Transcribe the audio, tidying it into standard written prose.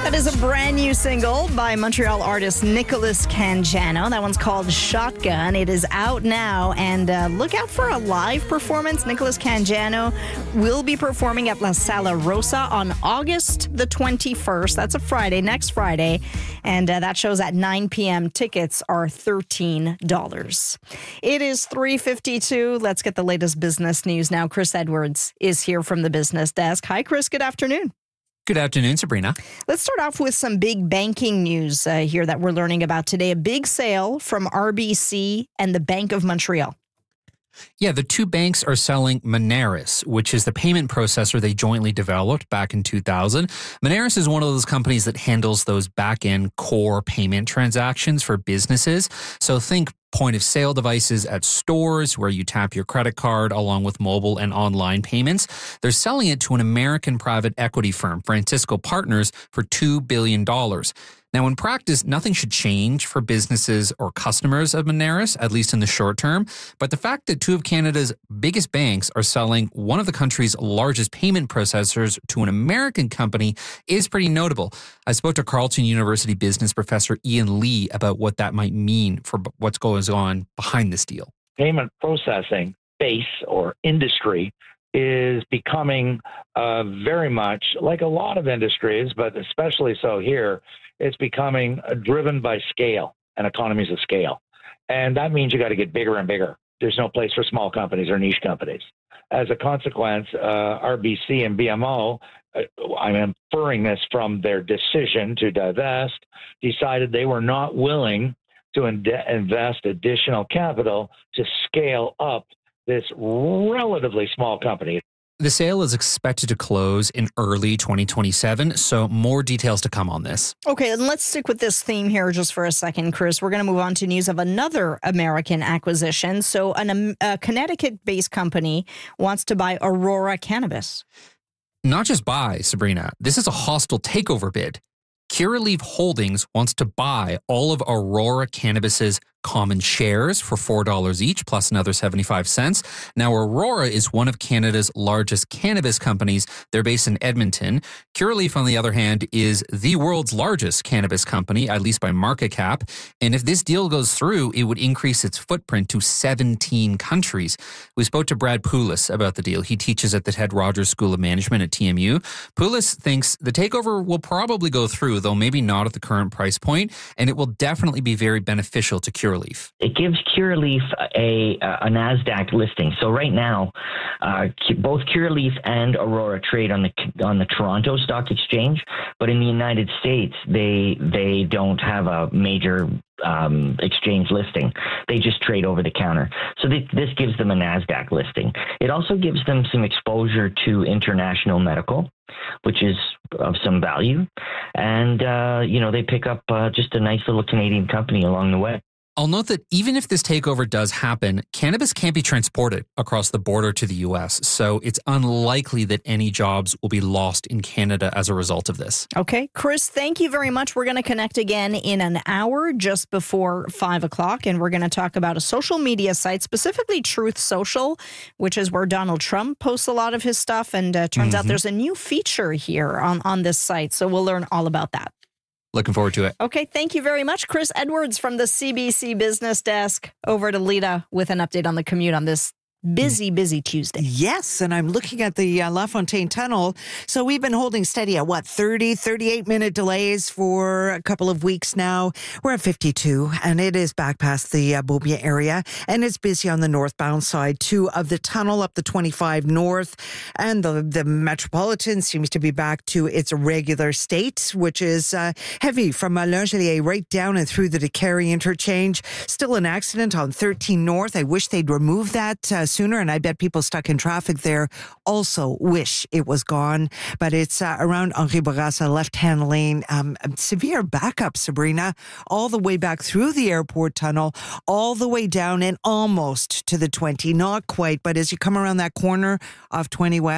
That is a brand new single by Montreal artist Nicholas Cangiano. That one's called Shotgun. It is out now, and look out for a live performance. Nicholas Cangiano will be performing at La Sala Rosa on August the 21st. That's a Friday, next Friday, and that show's at 9 p.m. Tickets are $13. It is 3:52. Let's get the latest business news now. Chris Edwards is here from the business desk. Hi, Chris. Good afternoon. Good afternoon, Sabrina. Let's start off with some big banking news here that we're learning about today. A big sale from RBC and the Bank of Montreal. Yeah, the two banks are selling Moneris, which is the payment processor they jointly developed back in 2000. Moneris is one of those companies that handles those back-end core payment transactions for businesses. So think point-of-sale devices at stores where you tap your credit card along with mobile and online payments. They're selling it to an American private equity firm, Francisco Partners, for $2 billion. Now, in practice, nothing should change for businesses or customers of Moneris, at least in the short term. But the fact that two of Canada's biggest banks are selling one of the country's largest payment processors to an American company is pretty notable. I spoke to Carleton University business professor Ian Lee about what that might mean for what's going on behind this deal. Payment processing base or industry is becoming very much like a lot of industries, but especially so here, it's becoming driven by scale and economies of scale. And that means you got to get bigger and bigger. There's no place for small companies or niche companies. As a consequence, RBC and BMO, I'm inferring this from their decision to divest, decided they were not willing to invest additional capital to scale up this relatively small company. The sale is expected to close in early 2027, so more details to come on this. Okay, and let's stick with this theme here just for a second, Chris. We're going to move on to news of another American acquisition. So a Connecticut-based company wants to buy Aurora Cannabis. Not just buy, Sabrina. This is a hostile takeover bid. Curaleaf Holdings wants to buy all of Aurora Cannabis's common shares for $4 each, plus another 75 cents. Now, Aurora is one of Canada's largest cannabis companies. They're based in Edmonton. Curaleaf, on the other hand, is the world's largest cannabis company, at least by market cap. And if this deal goes through, it would increase its footprint to 17 countries. We spoke to Brad Poulos about the deal. He teaches at the Ted Rogers School of Management at TMU. Poulos thinks the takeover will probably go through, though maybe not at the current price point, and it will definitely be very beneficial to Curaleaf. It gives Curaleaf a NASDAQ listing. So right now, both Curaleaf and Aurora trade on the Toronto Stock Exchange, but in the United States, they don't have a major exchange listing. They just trade over the counter. So this gives them a NASDAQ listing. It also gives them some exposure to international medical, which is of some value. And, they pick up just a nice little Canadian company along the way. I'll note that even if this takeover does happen, cannabis can't be transported across the border to the U.S., so it's unlikely that any jobs will be lost in Canada as a result of this. Okay, Chris, thank you very much. We're going to connect again in an hour just before 5 o'clock, and we're going to talk about a social media site, specifically Truth Social, which is where Donald Trump posts a lot of his stuff, and turns out there's a new feature here on this site, so we'll learn all about that. Looking forward to it. Okay, thank you very much. Chris Edwards from the CBC Business Desk. Over to Lita with an update on the commute on this busy Tuesday. Yes, and I'm looking at the LaFontaine Tunnel. So we've been holding steady at 38-minute delays for a couple of weeks now. We're at 52, and it is back past the Beaubien area, and it's busy on the northbound side too of the tunnel up the 25 north, and the Metropolitan seems to be back to its regular state, which is heavy from Langelier right down and through the Décarie interchange. Still an accident on 13 north. I wish they'd remove that sooner, and I bet people stuck in traffic there also wish it was gone. But it's around Henri Bourassa, left-hand lane. Severe backup, Sabrina, all the way back through the airport tunnel, all the way down and almost to the 20. Not quite, but as you come around that corner off 20 West,